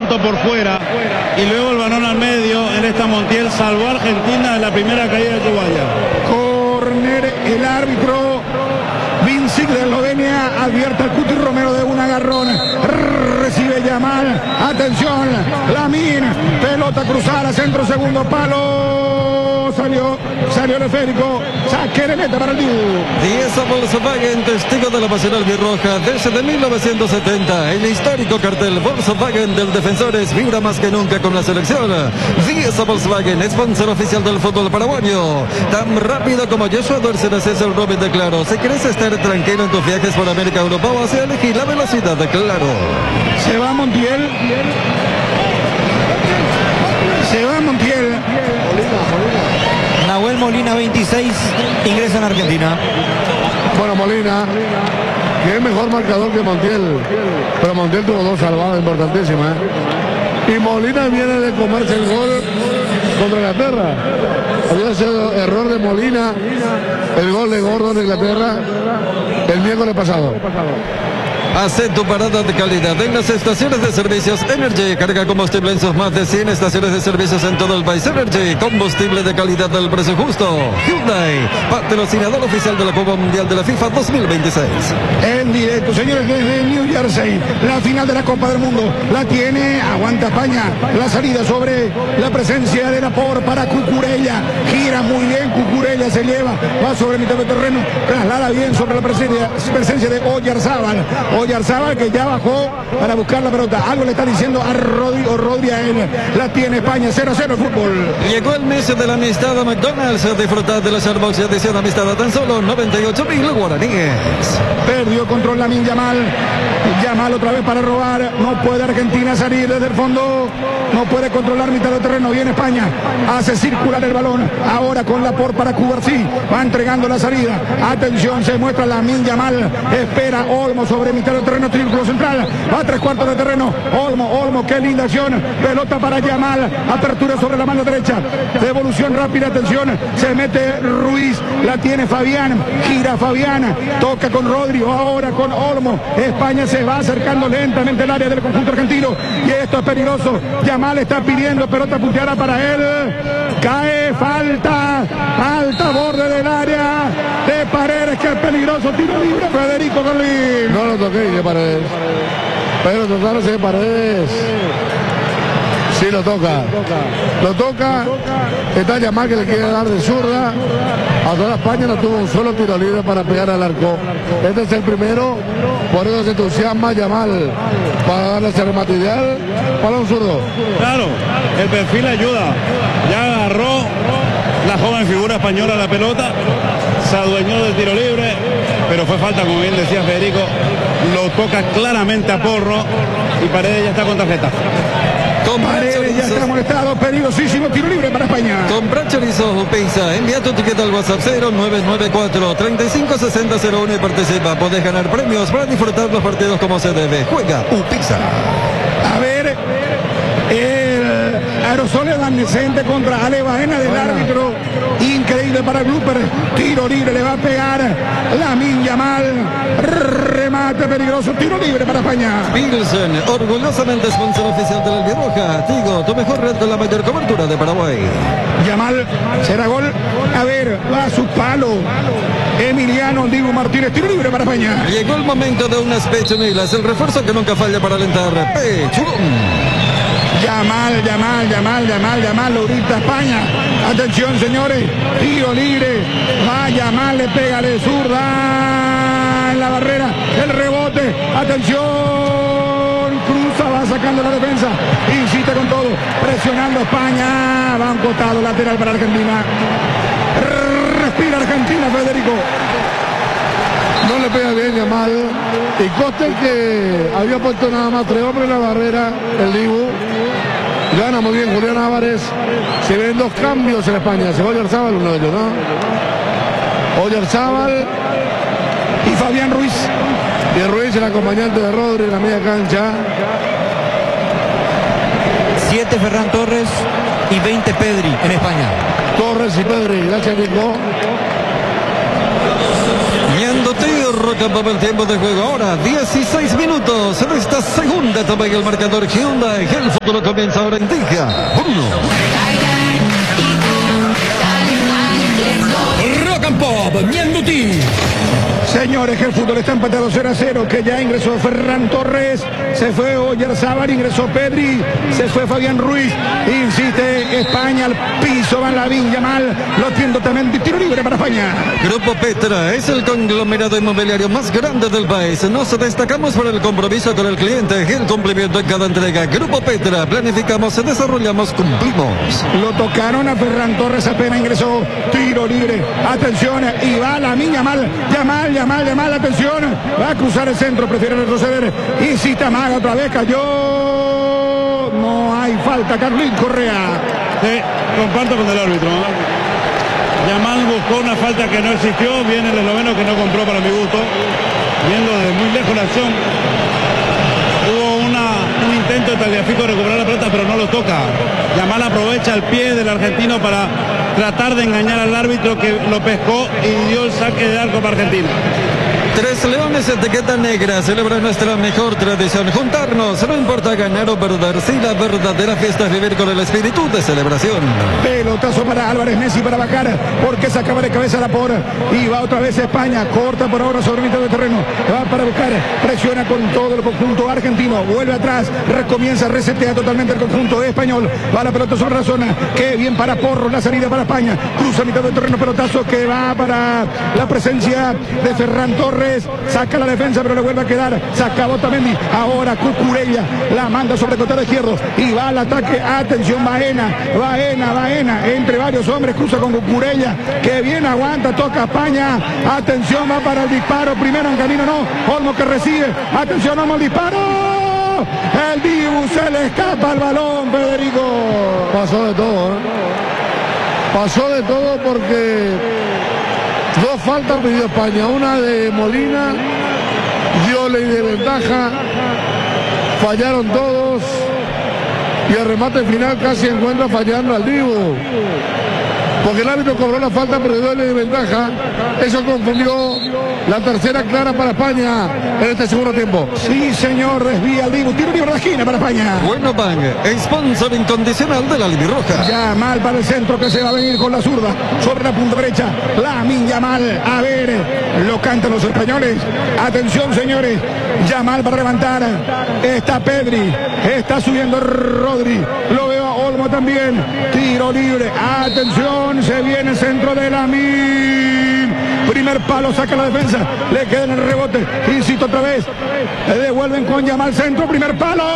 salto por fuera y luego el balón al medio. En esta Montiel salvó a Argentina de la primera caída de Tubaya. Corner, el árbitro Vincic de Eslovenia advierte al Cuti Romero de un agarrón. Recibe Yamal, atención, Lamine, pelota cruzada, centro, segundo palo, salió el esférico, saque de meta para el Dibu. Dieza Volkswagen, testigo de la pasión albirroja desde 1970. El histórico cartel Volkswagen del Defensores vibra más que nunca con la selección. Dieza Volkswagen, sponsor oficial del fútbol paraguayo. Tan rápido como Joshua Dorsey, César Robin de Claro. Si quieres estar tranquilo en tus viajes por América, Europa, o hacia elegir la velocidad de Claro. Se va Montiel. Nahuel Molina, 26, ingresa en Argentina. Bueno, Molina, que es mejor marcador que Montiel, pero Montiel tuvo dos salvadas importantísimas. Y Molina viene de comerse el gol contra Inglaterra. Había sido error de Molina el gol de Gordon de Inglaterra el miércoles pasado. Hace tu parada de calidad en las estaciones de servicios Energy. Carga combustible en sus más de 100 estaciones de servicios en todo el país. Energy, combustible de calidad del precio justo. Hyundai, patrocinador oficial de la Copa Mundial de la FIFA 2026. En directo, señores, desde New Jersey, la final de la Copa del Mundo la tiene, aguanta España, la salida sobre la presencia de Laporte para Cucurella, gira muy bien, Cucurella se lleva, va sobre mitad del terreno, traslada bien sobre la presencia de Oyarzábal, que ya bajó para buscar la pelota. Algo le está diciendo a Rodri a él. La tiene España, 0-0 el fútbol. Llegó el mes de la amistad a McDonald's. A disfrutar de la Starbucks edición amistad a tan solo 98.000 guaraníes. Perdió control Lamine Yamal. Yamal otra vez para robar. No puede Argentina salir desde el fondo. No puede controlar mitad del terreno. Viene España. Hace circular el balón. Ahora con Laporte para Cubarsí. Va entregando la salida. Atención, se muestra Lamine Yamal. Espera Olmo sobre mitad del terreno, círculo central, va a 3/4 de terreno, Olmo, qué linda acción, pelota para Yamal, apertura sobre la mano derecha, devolución rápida, atención, se mete Ruiz, la tiene Fabián, gira Fabián, toca con Rodri, ahora con Olmo, España se va acercando lentamente al área del conjunto argentino, y esto es peligroso, Yamal está pidiendo pelota punteada para él, cae, falta, borde del área de Paredes, que es peligroso, tiro libre, Federico Golín. No lo toqué de Paredes, pero tocarse de Paredes. Sí lo toca. Está Yamal que le quiere dar de zurda. A toda España no tuvo un solo tiro libre para pegar al arco. Este es el primero, por eso se entusiasma Yamal para darle ese remate ideal para un zurdo. Claro, el perfil ayuda. Ya agarró la joven figura española la pelota, se adueñó del tiro libre, pero fue falta, como bien decía Federico, lo toca claramente a Porro y Paredes ya está con tarjeta. Paredes ya está molestado, peligrosísimo tiro libre para España. Compra chorizo Upeiza, envía tu etiqueta al WhatsApp 0994-356001 y participa. Podés ganar premios para disfrutar los partidos como se debe. Juega Upeiza. A ver, el aerosol evanescente contra Ale Baena del árbitro. Increíble para Glooper. Tiro libre le va a pegar Lamine Yamal. Remate peligroso. Tiro libre para España. Pilsen, orgullosamente sponsor oficial de la Albirroja. Tigo, tu mejor red con la mayor cobertura de Paraguay. Yamal, será gol. A ver, va a su palo. Emiliano Dibu Martínez, tiro libre para España. Llegó el momento de unas pechonilas, el refuerzo que nunca falla para alentar. Pechón. Yamal, ahorita España. Atención, señores. Tiro libre. Va Yamal, le pega de zurda en la barrera. El rebote. Atención. Cruza, va sacando la defensa. Insiste con todo. Presionando a España. Va a un costado lateral para Argentina. Respira Argentina, Federico. No le pega bien Yamal. Y Costa que había puesto nada más 3 hombres en la barrera, el Dibu. Gana muy bien Julián Álvarez. Se ven 2 cambios en España. Se va Oyarzábal, uno de ellos, ¿no? Oyarzábal y Fabián Ruiz. Y Ruiz, el acompañante de Rodri en la media cancha. 7 Ferran Torres y 20 Pedri en España. Torres y Pedri, gracias Nico. Ñandotío Rocampo, el tiempo de juego. Ahora 16 minutos en esta segunda etapa y el marcador Hyundai. El futuro comienza ahora, indica Bruno. Rock and Pop, Mianduti. Señores, el fútbol está empatado 0-0, que ya ingresó Ferran Torres, se fue Oyarzábal, ingresó Pedri, se fue Fabián Ruiz, insiste España al piso, va Lamine Yamal, lo tiendo también, tiro libre para España. Grupo Petra es el conglomerado inmobiliario más grande del país. Nos destacamos por el compromiso con el cliente y el cumplimiento en cada entrega. Grupo Petra, planificamos, desarrollamos, cumplimos. Lo tocaron a Ferran Torres, apenas ingresó, tiro libre, atención, y va Lamine Yamal, atención, va a cruzar el centro, prefiere retroceder, insiste Amaga, otra vez cayó, no hay falta, Carlín Correa. Comparto con el árbitro, ¿no? Yamal buscó una falta que no existió, viene el esloveno que no compró para mi gusto, viendo desde muy lejos la acción. Hubo un intento de Tagliafico de recuperar la pelota, pero no lo toca. Yamal aprovecha el pie del argentino para tratar de engañar al árbitro, que lo pescó y dio el saque de arco para Argentina. Tres Leones, etiqueta negra, celebra nuestra mejor tradición. Juntarnos, no importa ganar o perder, si la verdadera fiesta es vivir con el espíritu de celebración. Pelotazo para Álvarez, Messi para bajar, porque se acaba de cabeza la por, y va otra vez España, corta por ahora sobre mitad de terreno, va para buscar, presiona con todo el conjunto argentino, vuelve atrás, recomienza, resetea totalmente el conjunto español, va la pelota sobre la zona, que bien para Porro, la salida para España, cruza mitad de terreno, pelotazo que va para la presencia de Ferran Torres, saca la defensa pero le vuelve a quedar, saca Otamendi, ahora Cucurella, la manda sobre el costado izquierdo y va al ataque, atención Baena, entre varios hombres, cruza con Cucurella, que bien aguanta, toca España, atención, va para el disparo, primero en camino, no, Olmo que recibe, atención, Olmo, el disparo, el Dibu se le escapa el balón, Federico. Pasó de todo, pasó de todo porque dos faltas pidió España, una de Molina, dio ley de ventaja, fallaron todos y el remate final casi encuentra fallando al Dibu, porque el árbitro cobró la falta pero dio ley de ventaja, eso confundió la tercera clara para España en este segundo tiempo. Sí señor, desvía el Dibu, tiro libre de esquina para España. Bueno Bang, sponsor incondicional de la albirroja. Yamal para el centro, que se va a venir con la zurda sobre la punta derecha, Lamine Yamal, a ver, lo cantan los españoles, atención señores, Yamal para levantar, está Pedri, está subiendo Rodri, lo veo a Olmo también, tiro libre, atención, se viene el centro de Lamine, primer palo, saca la defensa, le queda en el rebote, insisto otra vez, le devuelven con Yamal centro, primer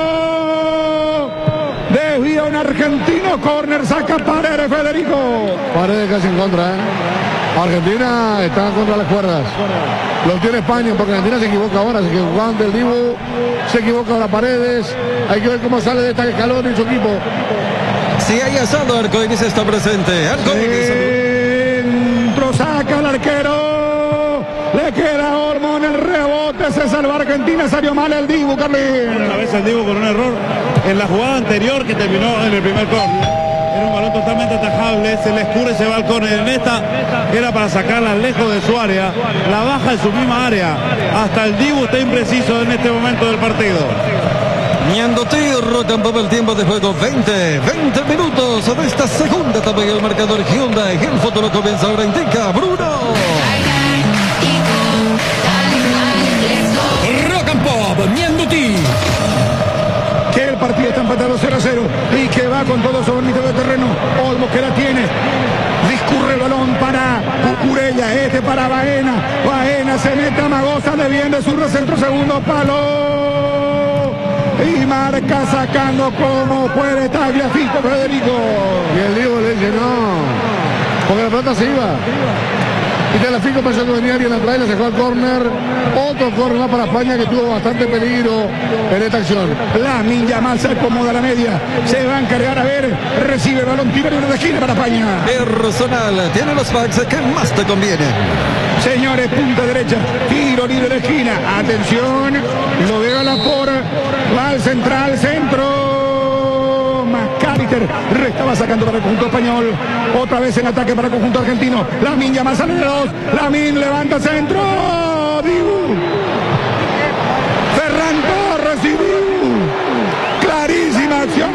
palo, desvía un argentino, córner, saca Paredes, Federico. Paredes casi en contra, Argentina está contra las cuerdas. Lo tiene España, porque Argentina se equivoca ahora, se equivoca ante el Dibu, se equivoca ahora Paredes. Hay que ver cómo sale de esta escalón en su equipo. Si hay asado, Arcoiris está presente. Centro, saca al arquero, le queda Olmo en el rebote, se salva Argentina, salió mal el Dibu, Carlín. Una vez el Dibu con un error en la jugada anterior que terminó en el primer córner. Era un balón totalmente atajable, se le escurre, se va al córner. En esta era para sacarla lejos de su área, la baja en su misma área. Hasta el Dibu está impreciso en este momento del partido. Mianduti, Rocampo, el tiempo de juego 20 minutos de esta segunda etapa y el marcador Hyundai. El futuro comienza ahora, indica Bruno. Rock and Pop, Mianduti. Que el partido está empatado 0-0 y que va con todo sobre mitad de terreno. Olmo que la tiene. Discurre el balón para Cucurella, este para Baena. Baena se mete a Magosa, le viene su centro, segundo palo. Y marca sacando como puede Tagliafico, Federico. Y el Diego le dice no, porque la pelota se iba. Y Tagliafico pensó que venía bien atrás y le sacó al córner. Otro córner más para España, que tuvo bastante peligro en esta acción. Lamine Yamal se acomoda a la media, se va a encargar, a ver, recibe el balón, tiro libre de esquina para España. Personal, tiene los packs que más te convienen. Señores, punta derecha, tiro libre de esquina, atención, lo veo a la por, va al central, centro, Macalister, estaba sacando para el conjunto español, otra vez en ataque para el conjunto argentino, Lamine Yamal sale de dos, Lamine levanta centro, Diu. Ferran Torres.